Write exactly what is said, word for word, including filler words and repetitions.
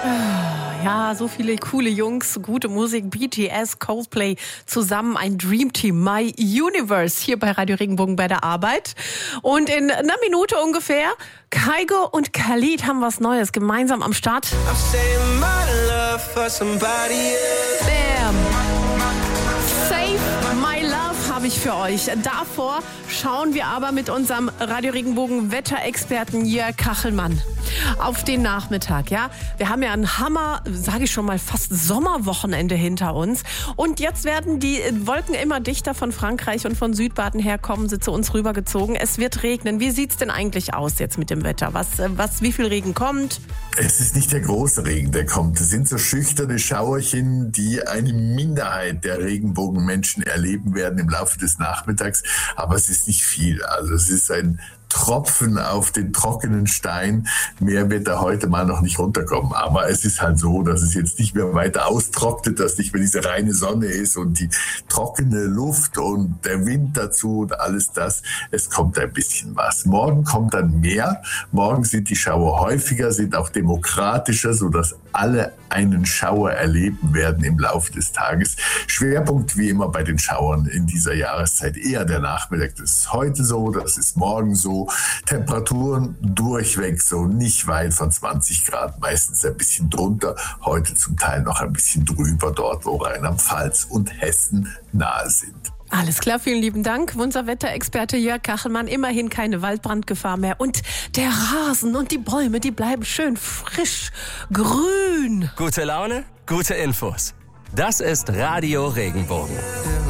Ja, so viele coole Jungs, gute Musik, B T S, Coldplay, zusammen ein Dream Team, My Universe, hier bei Radio Regenbogen bei der Arbeit. Und in einer Minute ungefähr, Kygo und Khalid haben was Neues gemeinsam am Start. Bam! Save My Love habe ich für euch. Davor schauen wir aber mit unserem Radio Regenbogen Wetterexperten Jörg Kachelmann auf den Nachmittag. Ja, wir haben ja ein Hammer, sage ich schon mal, fast Sommerwochenende hinter uns. Und jetzt werden die Wolken immer dichter von Frankreich und von Südbaden herkommen, sie zu uns rübergezogen. Es wird regnen. Wie sieht's denn eigentlich aus jetzt mit dem Wetter? Was, was, wie viel Regen kommt? Es ist nicht der große Regen, der kommt. Es sind so schüchterne Schauerchen, die eine Minderheit der Regenbogenmenschen erleben werden im Laufe des Nachmittags. Aber es ist nicht viel. Also es ist ein Tropfen auf den trockenen Stein. Mehr wird da heute mal noch nicht runterkommen. Aber es ist halt so, dass es jetzt nicht mehr weiter austrocknet, dass nicht mehr diese reine Sonne ist und die trockene Luft und der Wind dazu und alles das. Es kommt ein bisschen was. Morgen kommt dann mehr. Morgen sind die Schauer häufiger, sind auch demokratischer, sodass alle einen Schauer erleben werden im Laufe des Tages. Schwerpunkt wie immer bei den Schauern in dieser Jahreszeit eher der Nachmittag. Das ist heute so, das ist morgen so. Temperaturen durchweg so nicht weit von zwanzig Grad, meistens ein bisschen drunter, heute zum Teil noch ein bisschen drüber, dort wo Rheinland-Pfalz und Hessen nahe sind. Alles klar, vielen lieben Dank. Unser Wetterexperte Jörg Kachelmann, immerhin keine Waldbrandgefahr mehr. Und der Rasen und die Bäume, die bleiben schön frisch, grün. Gute Laune, gute Infos. Das ist Radio Regenbogen.